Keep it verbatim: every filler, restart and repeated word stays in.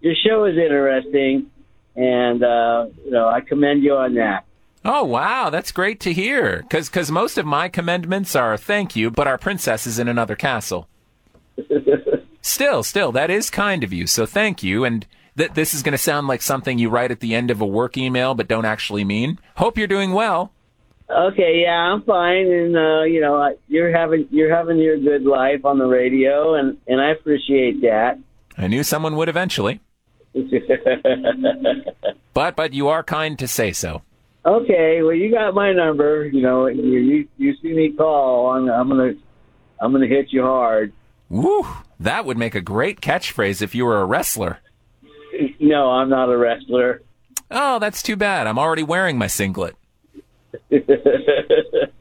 your show is interesting, and uh, you know I commend you on that. Oh, wow, that's great to hear, because because most of my commendments are thank you, but our princess is in another castle. Still, still, that is kind of you, so thank you, and th- this is going to sound like something you write at the end of a work email but don't actually mean. Hope you're doing well. Okay, yeah, I'm fine, and uh, you know I- you're having you're having your good life on the radio, and, and I appreciate that. I knew someone would eventually. But but you are kind to say so. Okay, well, you got my number. You know, you you, you see me call, I'm, I'm gonna I'm gonna hit you hard. Woo! That would make a great catchphrase if you were a wrestler. No, I'm not a wrestler. Oh, that's too bad. I'm already wearing my singlet.